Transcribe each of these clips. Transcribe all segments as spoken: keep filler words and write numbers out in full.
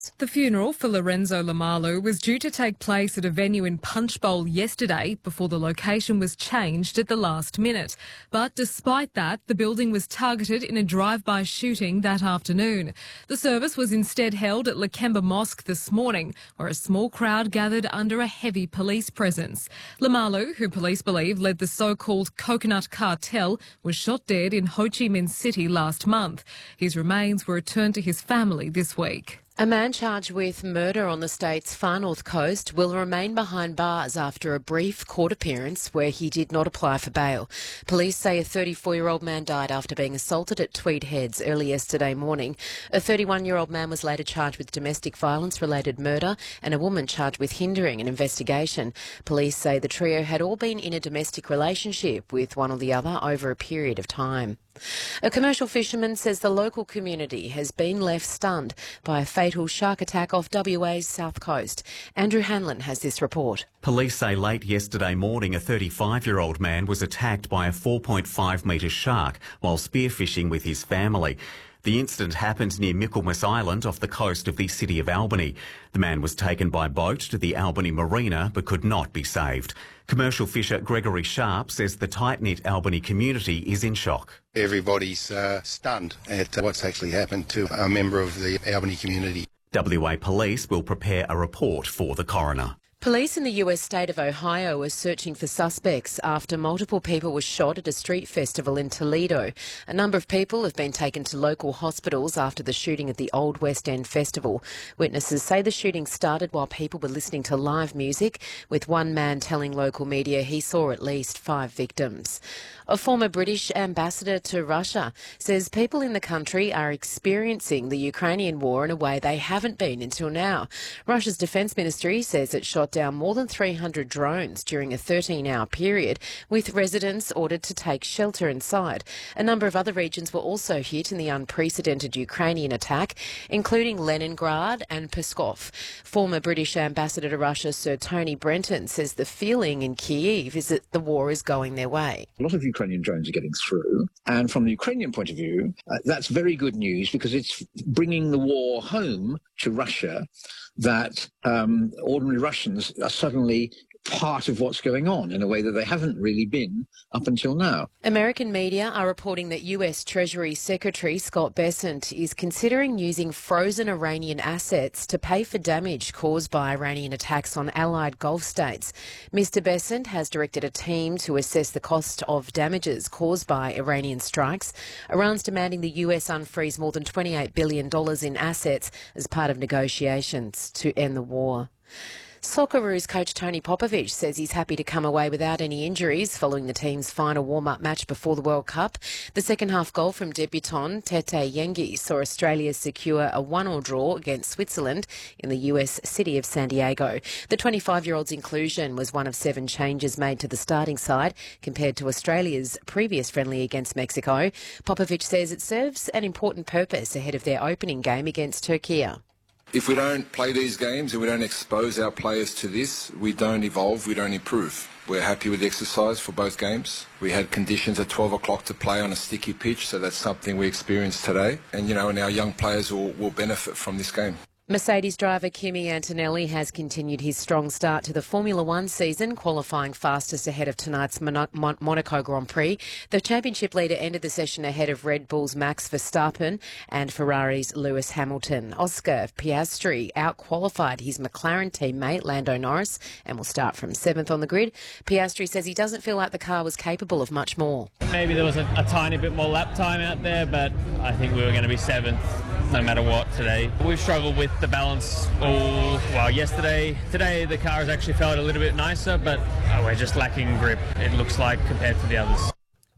The funeral for Lorenzo Lamalu was due to take place at a venue in Punchbowl yesterday before the location was changed at the last minute. But despite that, the building was targeted in a drive-by shooting that afternoon. The service was instead held at Lakemba Mosque this morning, where a small crowd gathered under a heavy police presence. Lamalu, who police believe led the so-called Coconut Cartel, was shot dead in Ho Chi Minh City last month. His remains were returned to his family this week. A man charged with murder on the state's far north coast will remain behind bars after a brief court appearance where he did not apply for bail. Police say a thirty-four-year-old man died after being assaulted at Tweed Heads early yesterday morning. A thirty-one-year-old man was later charged with domestic violence-related murder and a woman charged with hindering an investigation. Police say the trio had all been in a domestic relationship with one or the other over a period of time. A commercial fisherman says the local community has been left stunned by a fatal shark attack off W A's south coast. Andrew Hanlon has this report. Police say late yesterday morning a thirty-five-year-old man was attacked by a four point five metre shark while spearfishing with his family. The incident happened near Michaelmas Island off the coast of the city of Albany. The man was taken by boat to the Albany Marina but could not be saved. Commercial fisher Gregory Sharp says the tight-knit Albany community is in shock. Everybody's uh, stunned at uh, what's actually happened to a member of the Albany community. W A Police will prepare a report for the coroner. Police in the U S state of Ohio are searching for suspects after multiple people were shot at a street festival in Toledo. A number of people have been taken to local hospitals after the shooting at the Old West End Festival. Witnesses say the shooting started while people were listening to live music, with one man telling local media he saw at least five victims. A former British ambassador to Russia says people in the country are experiencing the Ukrainian war in a way they haven't been until now. Russia's defence ministry says it shot down more than three hundred drones during a thirteen-hour period, with residents ordered to take shelter inside. A number of other regions were also hit in the unprecedented Ukrainian attack, including Leningrad and Pskov. Former British ambassador to Russia, Sir Tony Brenton, says the feeling in Kyiv is that the war is going their way. A lot of Ukrainian drones are getting through, and from the Ukrainian point of view, uh, that's very good news because it's bringing the war home to Russia, that um, ordinary Russians are suddenly part of what's going on in a way that they haven't really been up until now. American media are reporting that U S Treasury Secretary Scott Bessent is considering using frozen Iranian assets to pay for damage caused by Iranian attacks on allied Gulf states. Mister Bessent has directed a team to assess the cost of damages caused by Iranian strikes. Iran's demanding the U S unfreeze more than twenty-eight billion dollars in assets as part of negotiations to end the war. Socceroos coach Tony Popovic says he's happy to come away without any injuries following the team's final warm-up match before the World Cup. The second-half goal from debutant Tete Yengi saw Australia secure a one-all draw against Switzerland in the U S city of San Diego. The twenty-five-year-old's inclusion was one of seven changes made to the starting side compared to Australia's previous friendly against Mexico. Popovic says it serves an important purpose ahead of their opening game against Turkey. If we don't play these games and we don't expose our players to this, we don't evolve, we don't improve. We're happy with the exercise for both games. We had conditions at twelve o'clock to play on a sticky pitch, so that's something we experienced today. And, you know, and our young players will, will benefit from this game. Mercedes driver Kimi Antonelli has continued his strong start to the Formula One season, qualifying fastest ahead of tonight's Mon- Mon- Monaco Grand Prix. The championship leader ended the session ahead of Red Bull's Max Verstappen and Ferrari's Lewis Hamilton. Oscar Piastri out-qualified his McLaren teammate Lando Norris and will start from seventh on the grid. Piastri says he doesn't feel like the car was capable of much more. Maybe there was a, a tiny bit more lap time out there, but I think we were going to be seventh no matter what today. We've struggled with the balance all, well, yesterday. Today the car has actually felt a little bit nicer, but oh, we're just lacking grip, it looks like, compared to the others.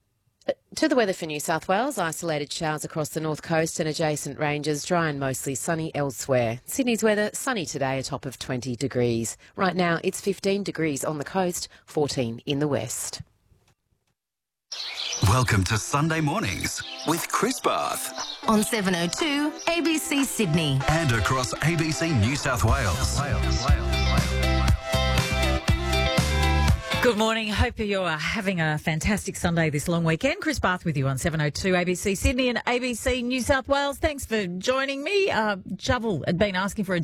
To the weather for New South Wales, isolated showers across the north coast and adjacent ranges, dry and mostly sunny elsewhere. Sydney's weather, sunny today, a top of twenty degrees. Right now it's fifteen degrees on the coast, fourteen in the west. Welcome to Sunday Mornings with Chris Bath. On seven oh two A B C Sydney. And across A B C New South Wales. Wales, Wales, Wales. Good morning. Hope you're having a fantastic Sunday this long weekend. Chris Bath with you on seven oh two A B C Sydney and A B C New South Wales. Thanks for joining me. Uh, Shovel had been asking for a